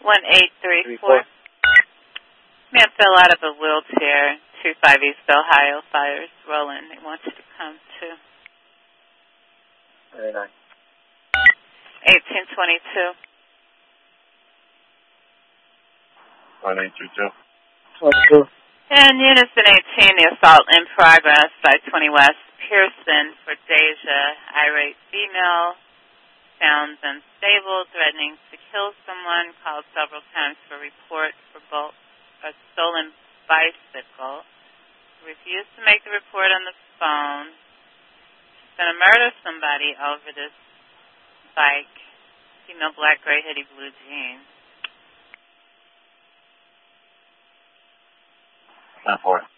1834. Man fell out of a wheelchair. 25 East Ohio. Fires rolling. He wants to come to. 1822. 1832. 22. And Unison 18, the assault in progress by 20 West Pearson for Deja. Irate female. Sounds unstable, threatening to kill someone. Called several times for report for both a stolen bicycle. Refused to make the report on the phone. She's going to murder somebody over this bike. Female, black, gray, hoodie, blue jeans. 10-4.